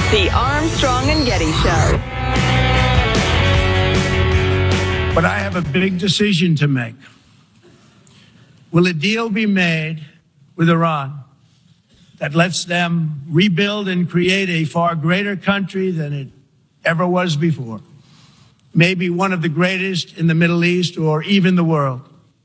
The Armstrong and Getty Show. But I have a big decision to make. Will a deal be made with Iran that lets them rebuild and create a far greater country than it ever was before? Maybe one of the greatest in the Middle East or even the world?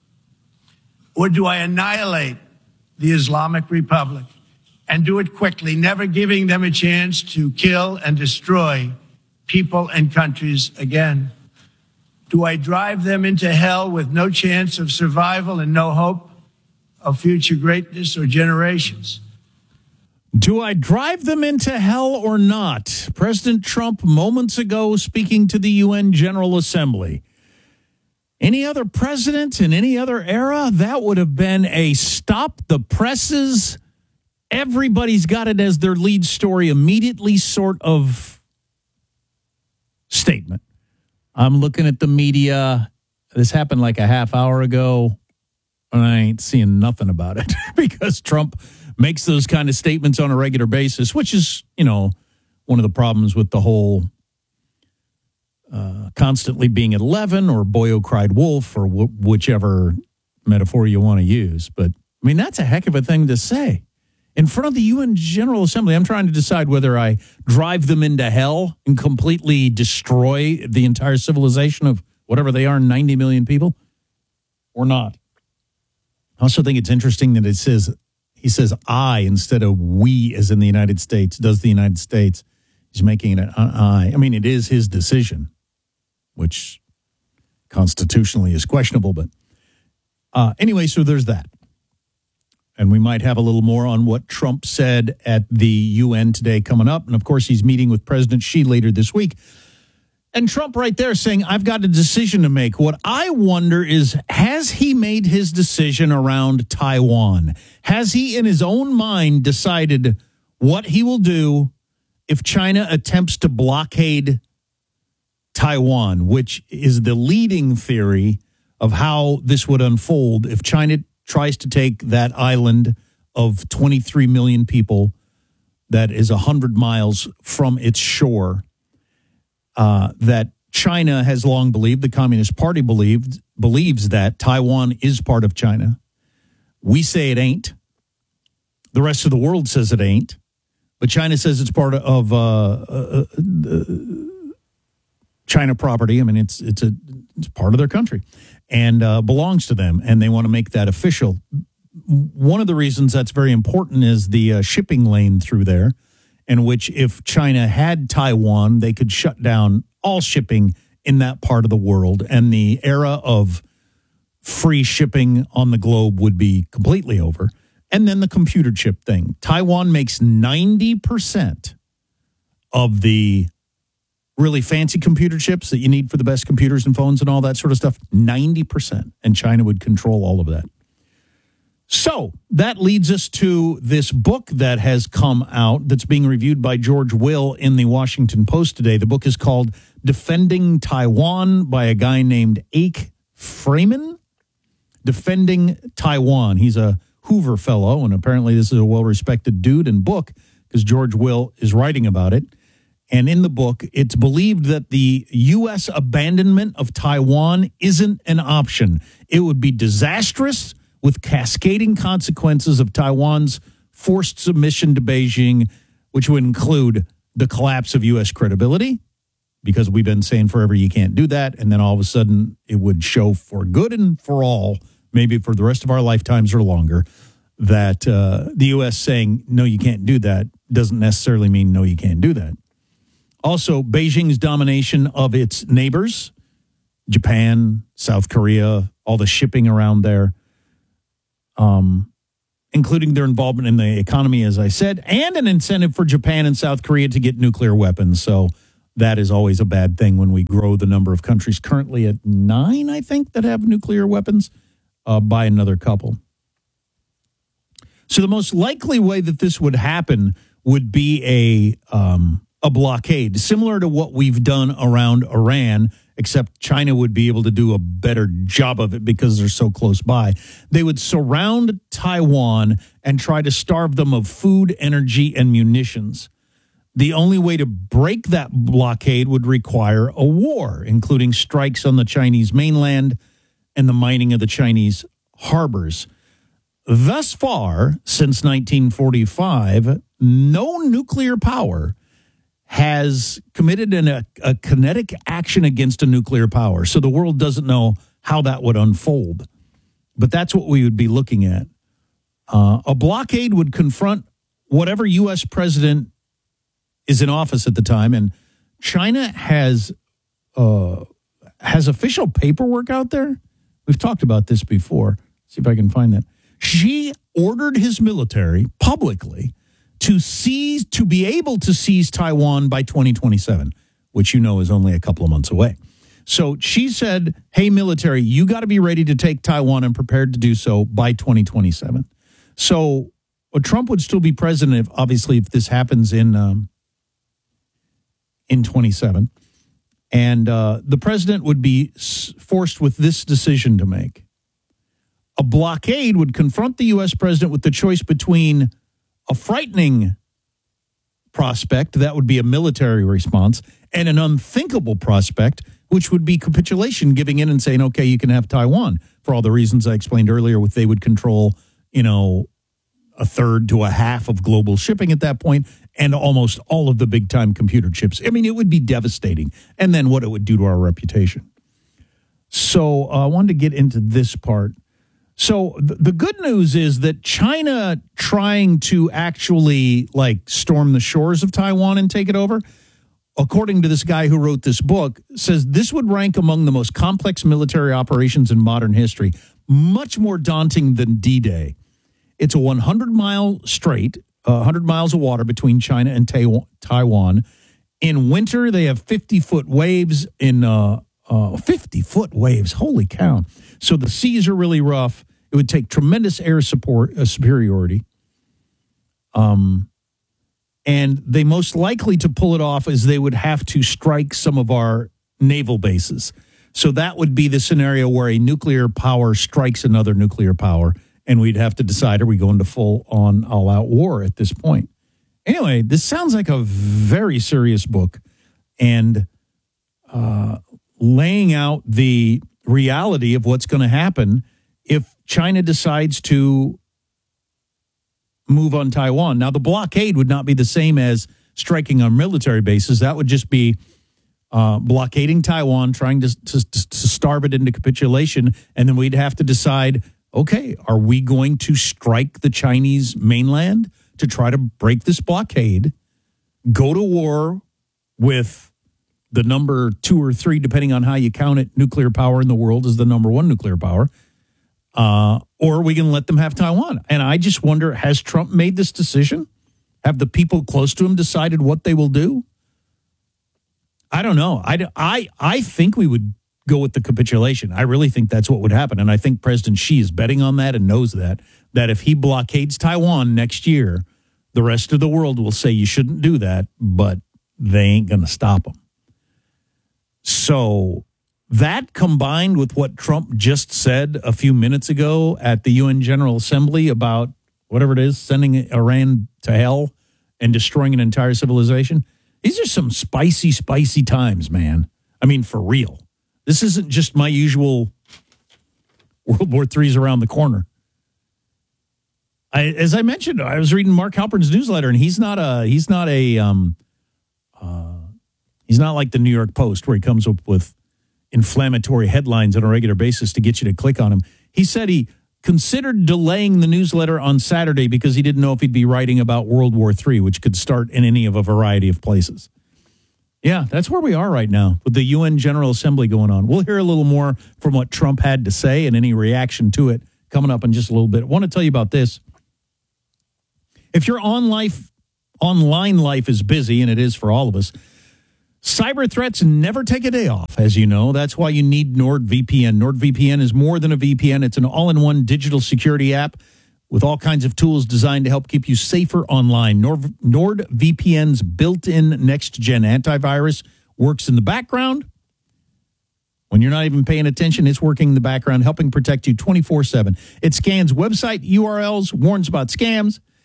Or do I annihilate the Islamic Republic and do it quickly, never giving them a chance to kill and destroy people and countries again? Do I drive them into hell with no chance of survival and no hope of future greatness or generations? Do I drive them into hell or not? President Trump moments ago speaking to the UN General Assembly. Any other president in any other era, that would have been a stop the presses. Everybody's got it as their lead story immediately sort of statement. I'm looking at the media. This happened like a half hour ago, and I ain't seeing nothing about it because Trump makes those kind of statements on a regular basis, which is, one of the problems with the whole constantly being at 11 or boyo cried wolf or whichever metaphor you want to use. But, that's a heck of a thing to say. In front of the UN General Assembly, I'm trying to decide whether I drive them into hell and completely destroy the entire civilization of whatever they are, 90 million people, or not. I also think it's interesting that he says I instead of we as in the United States, does the United States. He's making it an I. It is his decision, which constitutionally is questionable. But anyway, so there's that. And we might have a little more on what Trump said at the UN today coming up. And, of course, he's meeting with President Xi later this week. And Trump right there saying, I've got a decision to make. What I wonder is, has he made his decision around Taiwan? Has he, in his own mind, decided what he will do if China attempts to blockade Taiwan, which is the leading theory of how this would unfold if China tries to take that island of 23 million people that is 100 miles from its shore, that China has long believed, the Communist Party believes that Taiwan is part of China. We say it ain't. The rest of the world says it ain't. But China says it's part of China property. It's part of their country and belongs to them, and they want to make that official. One of the reasons that's very important is the shipping lane through there, in which if China had Taiwan, they could shut down all shipping in that part of the world, and the era of free shipping on the globe would be completely over. And then the computer chip thing. Taiwan makes 90% of the really fancy computer chips that you need for the best computers and phones and all that sort of stuff. 90%. And China would control all of that. So that leads us to this book that has come out that's being reviewed by George Will in the Washington Post today. The book is called Defending Taiwan by a guy named Ake Freeman. Defending Taiwan. He's a Hoover Fellow, and apparently this is a well-respected dude and book because George Will is writing about it. And in the book, it's believed that the U.S. abandonment of Taiwan isn't an option. It would be disastrous with cascading consequences of Taiwan's forced submission to Beijing, which would include the collapse of U.S. credibility, because we've been saying forever you can't do that, and then all of a sudden it would show for good and for all, maybe for the rest of our lifetimes or longer, that the U.S. saying, no, you can't do that, doesn't necessarily mean no, you can't do that. Also, Beijing's domination of its neighbors, Japan, South Korea, all the shipping around there, including their involvement in the economy, as I said, and an incentive for Japan and South Korea to get nuclear weapons. So that is always a bad thing when we grow the number of countries currently at 9, I think, that have nuclear weapons by another couple. So the most likely way that this would happen would be a blockade, similar to what we've done around Iran, except China would be able to do a better job of it because they're so close by. They would surround Taiwan and try to starve them of food, energy, and munitions. the only way to break that blockade would require a war, including strikes on the Chinese mainland and the mining of the Chinese harbors. Thus far, since 1945, no nuclear power has committed a kinetic action against a nuclear power. So the world doesn't know how that would unfold. But that's what we would be looking at. A blockade would confront whatever U.S. president is in office at the time. And China has official paperwork out there. We've talked about this before. See if I can find that. She ordered his military publicly to be able to seize Taiwan by 2027, which is only a couple of months away. So she said, hey, military, you got to be ready to take Taiwan and prepared to do so by 2027. So Trump would still be president, obviously, if this happens in 27. And the president would be forced with this decision to make. A blockade would confront the U.S. president with the choice between a frightening prospect, that would be a military response, and an unthinkable prospect, which would be capitulation, giving in and saying, okay, you can have Taiwan, for all the reasons I explained earlier, with they would control, a third to a half of global shipping at that point, and almost all of the big-time computer chips. I mean, it would be devastating. And then what it would do to our reputation. So I wanted to get into this part. So the good news is that China trying to actually storm the shores of Taiwan and take it over, according to this guy who wrote this book, says this would rank among the most complex military operations in modern history, much more daunting than D-Day. It's a 100-mile strait, 100 miles of water between China and Taiwan. In winter, they have 50-foot waves. 50-foot waves, holy cow. So the seas are really rough. It would take tremendous air superiority. And they most likely to pull it off is they would have to strike some of our naval bases. So that would be the scenario where a nuclear power strikes another nuclear power, and we'd have to decide, are we going to full-on all-out war at this point? Anyway, this sounds like a very serious book, and laying out the reality of what's going to happen if China decides to move on Taiwan. Now, the blockade would not be the same as striking on military bases. That would just be blockading Taiwan, trying to starve it into capitulation, and then we'd have to decide, okay, are we going to strike the Chinese mainland to try to break this blockade, go to war with the number 2 or 3, depending on how you count it, nuclear power in the world is the number 1 nuclear power, or we can let them have Taiwan. And I just wonder, has Trump made this decision? Have the people close to him decided what they will do? I don't know. I think we would go with the capitulation. I really think that's what would happen. And I think President Xi is betting on that and knows that if he blockades Taiwan next year, the rest of the world will say you shouldn't do that, but they ain't going to stop him. So that combined with what Trump just said a few minutes ago at the UN General Assembly about whatever it is, sending Iran to hell and destroying an entire civilization, these are some spicy, spicy times, man. I mean, for real. This isn't just my usual World War III's around the corner. As I mentioned, I was reading Mark Halpern's newsletter, and he's not like the New York Post where he comes up with inflammatory headlines on a regular basis to get you to click on him. He said he considered delaying the newsletter on Saturday because he didn't know if he'd be writing about World War III, which could start in any of a variety of places. Yeah, that's where we are right now with the UN General Assembly going on. We'll hear a little more from what Trump had to say and any reaction to it coming up in just a little bit. I want to tell you about this. If your online life is busy, and it is for all of us, cyber threats never take a day off, as you know. That's why you need NordVPN. NordVPN is more than a VPN. It's an all-in-one digital security app with all kinds of tools designed to help keep you safer online. NordVPN's built-in next-gen antivirus works in the background. When you're not even paying attention, it's working in the background, helping protect you 24/7. It scans website URLs, warns about scams,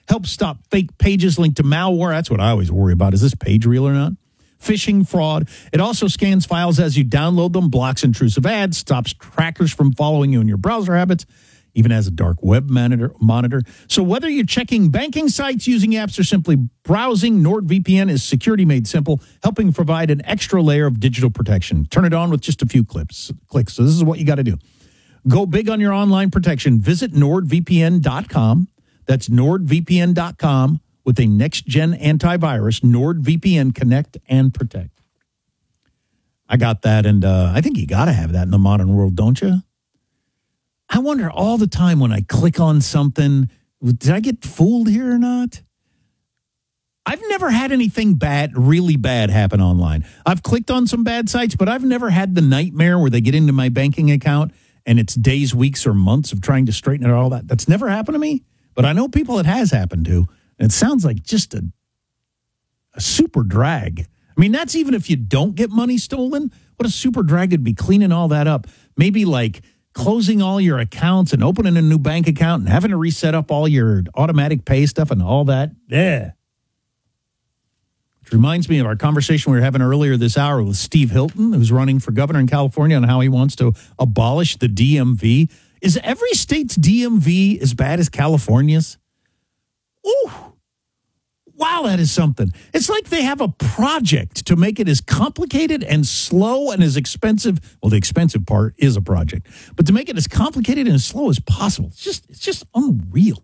helps stop fake pages linked to malware. That's what I always worry about. Is this page real or not? Phishing, fraud. It also scans files as you download them, blocks intrusive ads, stops trackers from following you in your browser habits, even has a dark web monitor. So whether you're checking banking sites, using apps, or simply browsing, NordVPN is security made simple, helping provide an extra layer of digital protection. Turn it on with just a few clicks. So this is what you got to do. Go big on your online protection. Visit NordVPN.com. That's NordVPN.com with a next-gen antivirus, NordVPN Connect and Protect. I got that, and I think you got to have that in the modern world, don't you? I wonder all the time when I click on something, did I get fooled here or not? I've never had anything bad, really bad happen online. I've clicked on some bad sites, but I've never had the nightmare where they get into my banking account and it's days, weeks, or months of trying to straighten it all that. That's never happened to me, but I know people it has happened to. And it sounds like just a super drag. I mean, that's even if you don't get money stolen. What a super drag would be cleaning all that up. Maybe like closing all your accounts and opening a new bank account and having to reset up all your automatic pay stuff and all that. Yeah. Which reminds me of our conversation we were having earlier this hour with Steve Hilton, who's running for governor in California, on how he wants to abolish the DMV. Is every state's DMV as bad as California's? Ooh. Wow, that is something. It's like they have a project to make it as complicated and slow and as expensive. Well, the expensive part is a project, but to make it as complicated and as slow as possible. It's just unreal.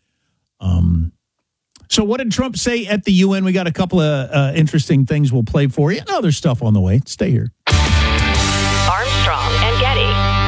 So what did Trump say at the UN? We got a couple of interesting things we'll play for you and other stuff on the way. Stay here. Armstrong and Getty.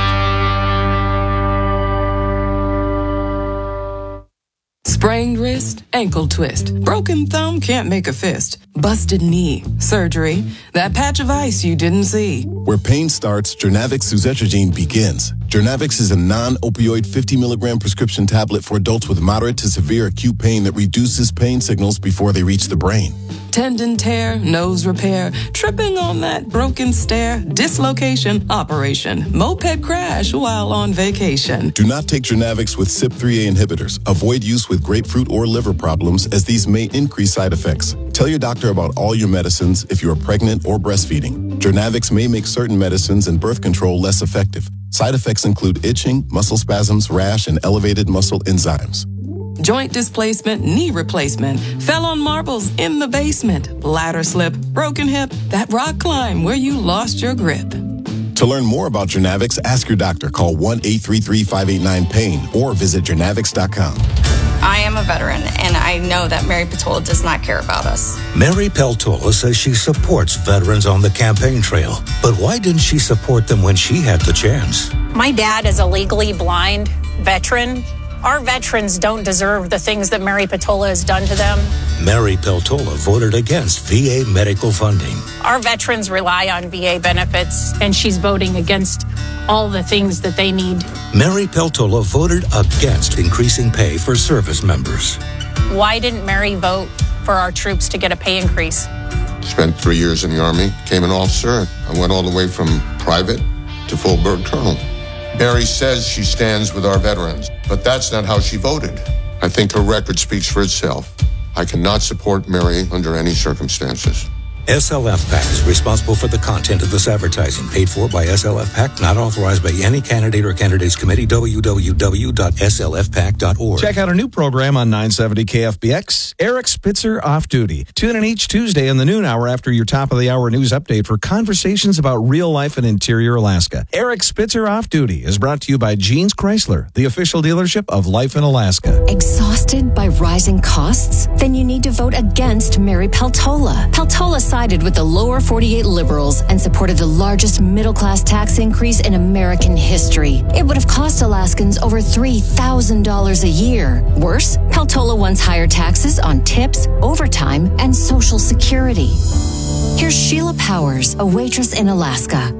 Sprained wrist, ankle twist. Broken thumb, can't make a fist. Busted knee, surgery. That patch of ice you didn't see. Where pain starts, Jernavix suzetrigine begins. Jernavix is a non-opioid 50-milligram prescription tablet for adults with moderate to severe acute pain that reduces pain signals before they reach the brain. Tendon tear, nose repair, tripping on that broken stair, dislocation, operation, moped crash while on vacation. Do not take Jernavix with CYP3A inhibitors. Avoid use with grapefruit or liver problems, as these may increase side effects. Tell your doctor about all your medicines if you are pregnant or breastfeeding. Jernavix may make certain medicines and birth control less effective. Side effects include itching, muscle spasms, rash, and elevated muscle enzymes. Joint displacement, knee replacement, fell on marbles in the basement, ladder slip, broken hip, that rock climb where you lost your grip. To learn more about Jernavix, ask your doctor. Call 1-833-589-PAIN or visit Jernavix.com. I am a veteran, and I know that Mary Peltola does not care about us. Mary Peltola says she supports veterans on the campaign trail. But why didn't she support them when she had the chance? My dad is a legally blind veteran. Our veterans don't deserve the things that Mary Peltola has done to them. Mary Peltola voted against VA medical funding. Our veterans rely on VA benefits, and she's voting against all the things that they need. Mary Peltola voted against increasing pay for service members. Why didn't Mary vote for our troops to get a pay increase? Spent 3 years in the Army, became an officer. I went all the way from private to full-bird colonel. Mary says she stands with our veterans, but that's not how she voted. I think her record speaks for itself. I cannot support Mary under any circumstances. SLF PAC is responsible for the content of this advertising, paid for by SLF PAC, not authorized by any candidate or candidates committee. www.slfpac.org. Check out a new program on 970 KFBX, Eric Spitzer Off Duty. Tune in each Tuesday in the noon hour after your top of the hour news update for conversations about real life in interior Alaska. Eric Spitzer Off Duty is brought to you by Jeans Chrysler, the official dealership of Life in Alaska. Exhausted by rising costs? Then you need to vote against Mary Peltola. Peltola sided with the lower 48 liberals and supported the largest middle-class tax increase in American history. It would have cost Alaskans over $3,000 a year. Worse, Peltola wants higher taxes on tips, overtime, and Social Security. Here's Sheila Powers, a waitress in Alaska.